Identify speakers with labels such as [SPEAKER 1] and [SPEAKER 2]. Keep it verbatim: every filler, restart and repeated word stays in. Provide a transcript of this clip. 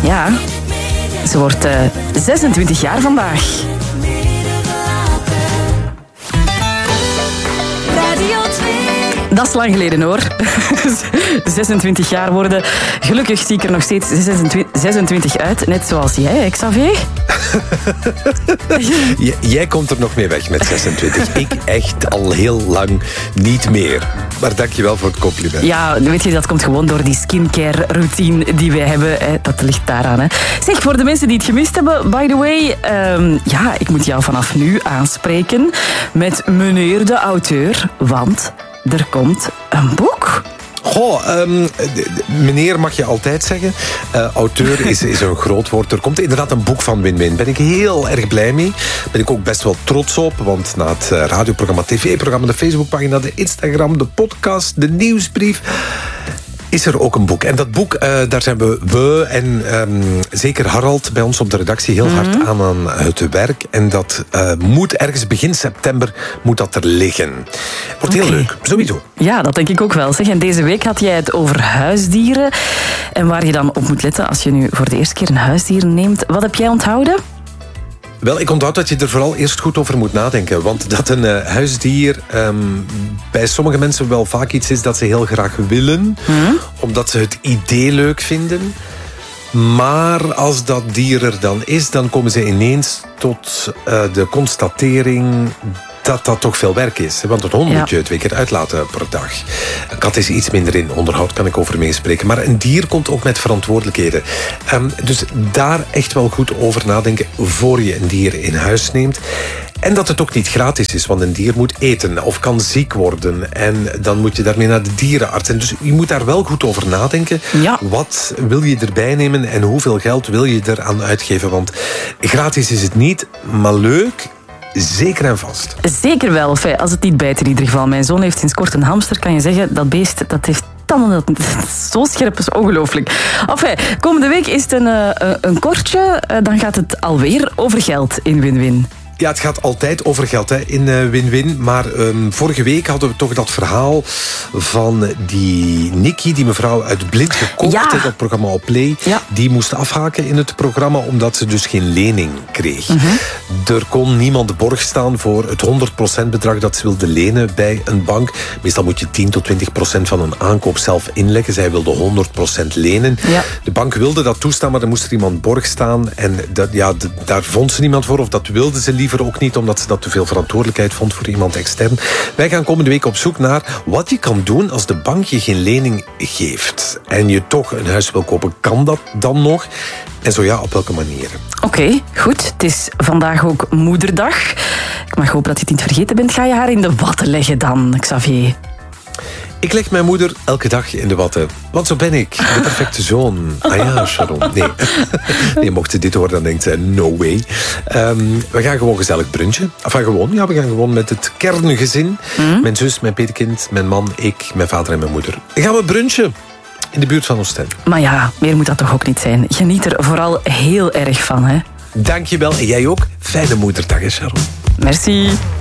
[SPEAKER 1] Ja, ze wordt uh, zesentwintig jaar vandaag. Dat is lang geleden, hoor. zesentwintig jaar worden. Gelukkig zie ik er nog steeds zesentwintig uit. Net zoals jij, Xavier.
[SPEAKER 2] J- jij komt er nog mee weg met zesentwintig. Ik echt al heel lang niet meer. Maar dankjewel voor het compliment.
[SPEAKER 1] Ja, weet je, dat komt gewoon door die skincare routine die wij hebben. Hè. Dat ligt daaraan. Hè. Zeg, voor de mensen die het gemist hebben, by the way... Um, ja, ik moet jou vanaf nu aanspreken met meneer de auteur. Want er komt een boek.
[SPEAKER 2] Goh, um, meneer mag je altijd zeggen. Uh, auteur is, is een groot woord. Er komt inderdaad een boek van Win-Win. Daar ben ik heel erg blij mee. Ben ik ook best wel trots op. Want na het radioprogramma, tv-programma, de Facebookpagina, de Instagram, de podcast, de nieuwsbrief... is er ook een boek. En dat boek, uh, daar zijn we, we en um, zeker Harald bij ons op de redactie heel hard mm-hmm. aan, aan het werk. En dat uh, moet ergens begin september moet dat er liggen. Wordt okay. heel leuk, sowieso.
[SPEAKER 1] Ja, dat denk ik ook wel. Zeg, en deze week had jij het over huisdieren. En waar je dan op moet letten als je nu voor de eerste keer een huisdier neemt. Wat heb jij onthouden?
[SPEAKER 2] Wel, ik onthoud dat je er vooral eerst goed over moet nadenken. Want dat een uh, huisdier um, bij sommige mensen wel vaak iets is dat ze heel graag willen. Hmm? Omdat ze het idee leuk vinden. Maar als dat dier er dan is, dan komen ze ineens tot uh, de constatering dat dat toch veel werk is. Want een hond ja. moet je twee keer uitlaten per dag. Een kat is iets minder in onderhoud, kan ik over meespreken. Maar een dier komt ook met verantwoordelijkheden. Um, dus daar echt wel goed over nadenken voor je een dier in huis neemt. En dat het ook niet gratis is, want een dier moet eten of kan ziek worden. En dan moet je daarmee naar de dierenarts. En dus je moet daar wel goed over nadenken. Ja. Wat wil je erbij nemen en hoeveel geld wil je eraan uitgeven? Want gratis is het niet, maar leuk... Zeker en vast.
[SPEAKER 1] Zeker wel, enfin, als het niet bijt in ieder geval. Mijn zoon heeft sinds kort een hamster, kan je zeggen, dat beest dat heeft tanden, dat zo scherp is, ongelooflijk. Enfin, komende week is het een, uh, een kortje, uh, dan gaat het alweer over geld in Win-Win.
[SPEAKER 2] Ja, het gaat altijd over geld hè, in uh, Win-Win. Maar um, vorige week hadden we toch dat verhaal van die Nikki, die mevrouw uit Blind gekocht, ja. dat programma op Play. Ja. Die moest afhaken in het programma omdat ze dus geen lening kreeg. Mm-hmm. Er kon niemand borg staan voor het honderd procent bedrag dat ze wilde lenen bij een bank. Meestal moet je tien tot twintig procent van een aankoop zelf inleggen. Zij wilde honderd procent lenen. Ja. De bank wilde dat toestaan, maar dan moest er iemand borg staan. En dat, ja, de, daar vond ze niemand voor, of dat wilde ze liever ook niet, omdat ze dat te veel verantwoordelijkheid vond voor iemand extern. Wij gaan komende week op zoek naar wat je kan doen als de bank je geen lening geeft. En je toch een huis wil kopen, kan dat dan nog? En zo ja, op welke manieren?
[SPEAKER 1] Oké, okay, goed. Het is vandaag ook Moederdag. Ik mag hopen dat je het niet vergeten bent. Ga je haar in de watten leggen dan, Xavier?
[SPEAKER 2] Ik leg mijn moeder elke dag in de watten. Want zo ben ik, de perfecte zoon. Ah ja, Sharon. Nee. nee, mocht ze dit horen, dan denkt ze, no way. Um, we gaan gewoon gezellig brunchen. Enfin, gewoon. Ja, we gaan gewoon met het kerngezin. Mm. Mijn zus, mijn petekind, mijn man, ik, mijn vader en mijn moeder. Dan gaan we brunchen. In de buurt van Oostende.
[SPEAKER 1] Maar ja, meer moet dat toch ook niet zijn. Geniet er vooral heel erg van, hè.
[SPEAKER 2] Dank je wel. En jij ook. Fijne moederdag, hè, Sharon.
[SPEAKER 1] Merci.